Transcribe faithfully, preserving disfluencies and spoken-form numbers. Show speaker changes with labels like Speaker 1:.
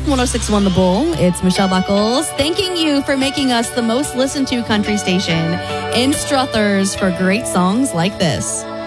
Speaker 1: one oh six point one The Bull. It's Michelle Buckles thanking you for making us the most listened to country station in Struthers for great songs like this.